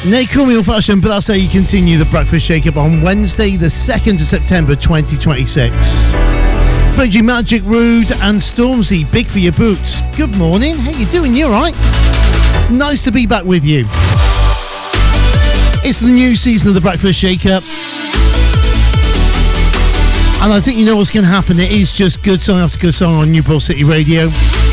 Naomi Old Fashioned, but that's how you continue the Breakfast Shake-Up on Wednesday, the 2nd of September 2026. Played you Magic Rude and Stormzy, Big for Your Boots. Good morning, how you doing? You alright? Nice to be back with you. It's the new season of the Breakfast Shake-Up. And I think you know what's going to happen. It is just good song after good song on Newport City Radio.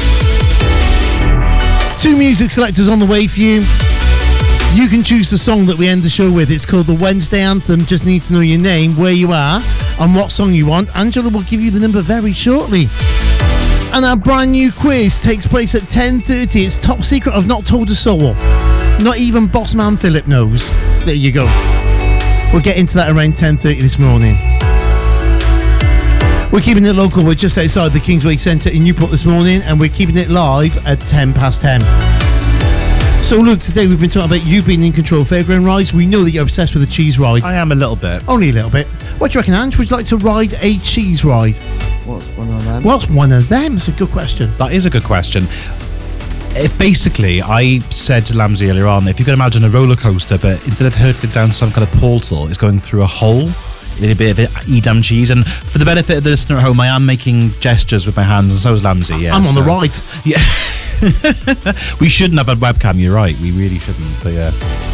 2 music selectors on the way for you. You can choose the song that we end the show with. It's called the Wednesday Anthem. Just need to know your name, where you are, and what song you want. Angela will give you the number very shortly. And our brand new quiz takes place at 10:30. It's top secret. I've not told a soul. Not even boss man Philip knows. There you go. We'll get into that around 10:30 this morning. We're keeping it local. We're just outside the Kingsway Centre in Newport this morning, and we're keeping it live at 10:10. So, Luke, today we've been talking about you being in control of fairground rides. We know that you're obsessed with the cheese ride. I am a little bit. Only a little bit. What do you reckon, Ange? Would you like to ride a cheese ride? What's one of them? What's one of them? That's a good question. That is a good question. If basically, I said to Lamsey earlier on, if you can imagine a roller coaster, but instead of hurtling down some kind of portal, it's going through a hole. A little bit of Edam cheese, and for the benefit of the listener at home, I am making gestures with my hands, and so is Lamsey. Yeah, I'm on the ride. Yeah, we shouldn't have a webcam. You're right, we really shouldn't. But yeah.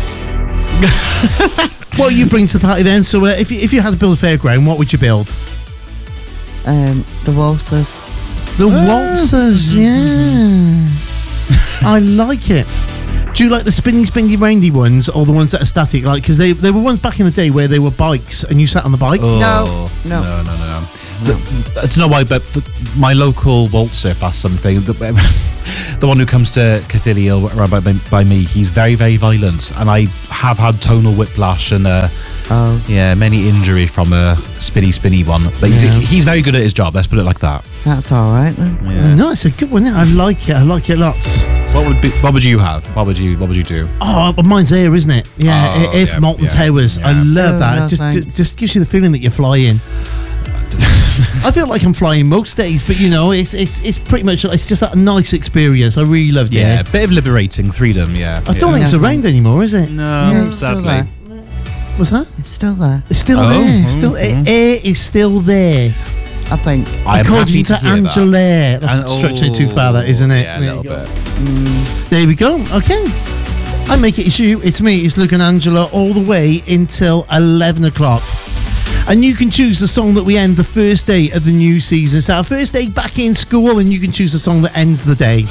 What do you bring to the party then? So, if you had to build a fairground, what would you build? The waltzers. The waltzers, yeah. I like it. Do you like the spinny roundy ones, or the ones that are static? Like, because they were ones back in the day where they were bikes and you sat on the bike. Oh, no. I don't know why, but my local waltzer, if that's something, the one who comes to Cathedral around by me, he's very, very violent, and I have had tonal whiplash and many injury from a spinny one. But he's very good at his job. Let's put it like that. That's all right then. Yeah. No, it's a good one. I like it. I like it lots. What would you have? What would you do? Oh, but mine's here, isn't it? Yeah, Molten Towers. Yeah. I love that. It just gives you the feeling that you're flying. I feel like I'm flying most days, but it's pretty much, it's just that nice experience. I really loved it. Yeah, a bit of liberating freedom. Yeah. I don't think it's around anymore, is it? No, sadly. What's that? It's still there. It's still there. Air is still there. I think. According to Angela. That's stretching it too far, that, isn't it? Yeah, a little bit. There we go. Okay. I make it you. It's me. It's Luke and Angela all the way until 11 o'clock. And you can choose the song that we end the first day of the new season. It's our first day back in school, and you can choose the song that ends the day.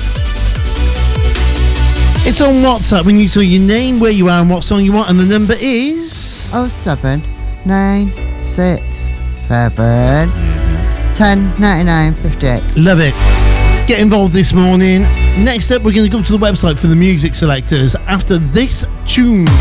It's on WhatsApp. We need to know your name, where you are, and what song you want. And the number is 07967 1099 58. Love it. Get involved this morning. Next up, we're going to go to the website for the music selectors after this tune.